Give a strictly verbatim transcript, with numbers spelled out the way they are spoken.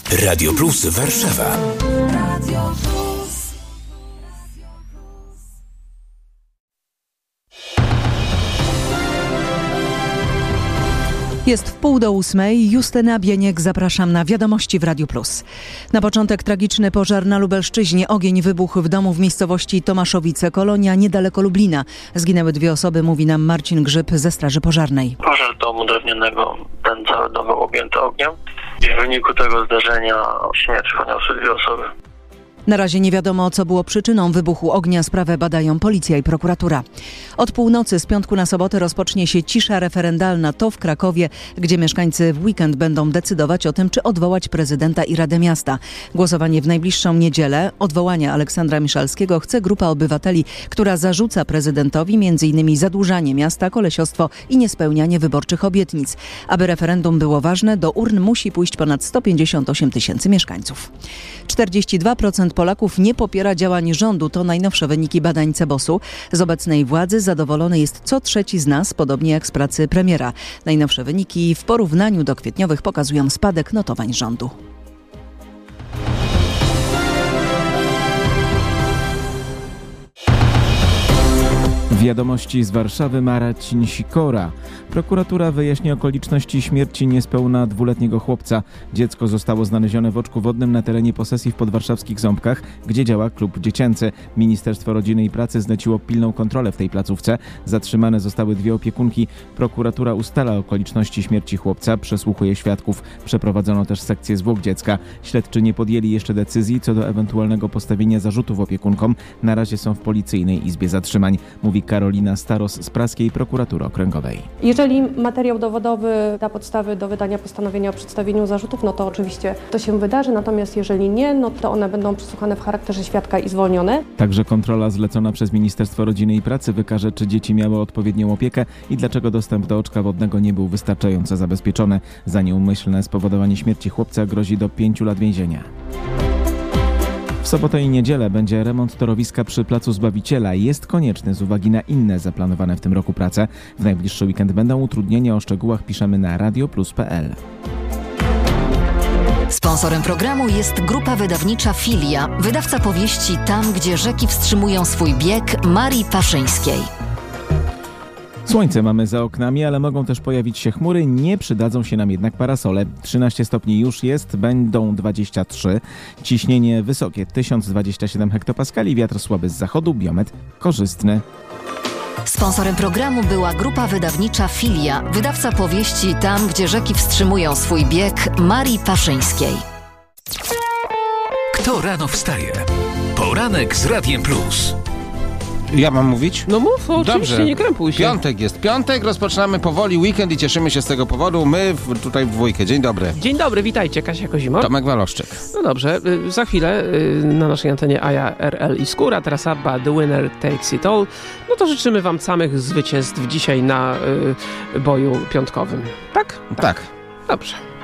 Radio Plus Warszawa. Radio Plus. Jest w pół do ósmej. Justyna Bieniek, zapraszam na Wiadomości w Radiu Plus. Na początek tragiczny pożar na Lubelszczyźnie. Ogień wybuchł w domu w miejscowości Tomaszowice, Kolonia, niedaleko Lublina. Zginęły dwie osoby, mówi nam Marcin Grzyb ze Straży Pożarnej. Pożar domu drewnianego, ten cały dom był objęty ogniem i w wyniku tego zdarzenia śmierć poniosły dwie osoby. Na razie nie wiadomo, co było przyczyną wybuchu ognia. Sprawę badają policja i prokuratura. Od północy z piątku na sobotę rozpocznie się cisza referendalna. To w Krakowie, gdzie mieszkańcy w weekend będą decydować o tym, czy odwołać prezydenta i Radę Miasta. Głosowanie w najbliższą niedzielę. Odwołania Aleksandra Miszalskiego chce grupa obywateli, która zarzuca prezydentowi m.in. zadłużanie miasta, kolesiostwo i niespełnianie wyborczych obietnic. Aby referendum było ważne, do urn musi pójść ponad sto pięćdziesiąt osiem tysięcy mieszkańców. czterdzieści dwa procent Polaków nie popiera działań rządu. To najnowsze wyniki badań Cebosu. Z obecnej władzy zadowolony jest co trzeci z nas, podobnie jak z pracy premiera. Najnowsze wyniki w porównaniu do kwietniowych pokazują spadek notowań rządu. Wiadomości z Warszawy, Marcin Sikora. Prokuratura wyjaśni okoliczności śmierci niespełna dwuletniego chłopca. Dziecko zostało znalezione w oczku wodnym na terenie posesji w podwarszawskich Ząbkach, gdzie działa klub dziecięcy. Ministerstwo Rodziny i Pracy zleciło pilną kontrolę w tej placówce. Zatrzymane zostały dwie opiekunki. Prokuratura ustala okoliczności śmierci chłopca, przesłuchuje świadków. Przeprowadzono też sekcję zwłok dziecka. Śledczy nie podjęli jeszcze decyzji co do ewentualnego postawienia zarzutów opiekunkom. Na razie są w Policyjnej Izbie Zatrzymań, mówi Karolina Staros z Praskiej Prokuratury Okręgowej. Jeżeli materiał dowodowy da podstawy do wydania postanowienia o przedstawieniu zarzutów, no to oczywiście to się wydarzy, natomiast jeżeli nie, no to one będą przesłuchane w charakterze świadka i zwolnione. Także kontrola zlecona przez Ministerstwo Rodziny i Pracy wykaże, czy dzieci miały odpowiednią opiekę i dlaczego dostęp do oczka wodnego nie był wystarczająco zabezpieczony. Za nieumyślne spowodowanie śmierci chłopca grozi do pięciu lat więzienia. W sobotę i niedzielę będzie remont torowiska przy Placu Zbawiciela. Jest konieczny z uwagi na inne zaplanowane w tym roku prace. W najbliższy weekend będą utrudnienia. O szczegółach piszemy na radioplus kropka p l. Sponsorem programu jest grupa wydawnicza Filia, wydawca powieści Tam, gdzie rzeki wstrzymują swój bieg Marii Paszyńskiej. Słońce mamy za oknami, ale mogą też pojawić się chmury. Nie przydadzą się nam jednak parasole. trzynaście stopni już jest, będą dwadzieścia trzy. Ciśnienie wysokie, tysiąc dwadzieścia siedem hektopaskali. Wiatr słaby z zachodu, biometr korzystny. Sponsorem programu była grupa wydawnicza Filia, wydawca powieści Tam, gdzie rzeki wstrzymują swój bieg Marii Paszyńskiej. Kto rano wstaje? Poranek z Radiem Plus. Ja mam mówić? No mów, oczywiście, Dobrze. nie krępuj się. Piątek jest. Piątek, rozpoczynamy powoli weekend i cieszymy się z tego powodu. My w, tutaj w dwójkę. Dzień dobry. Dzień dobry, witajcie. Kasia Kozimor. Tomek Waloszczyk. No dobrze, y, za chwilę y, na naszej antenie Aja, R L i Skóra, teraz Abba, The Winner Takes It All. No to życzymy wam samych zwycięstw dzisiaj na y, boju piątkowym. Tak? Tak. Dobrze.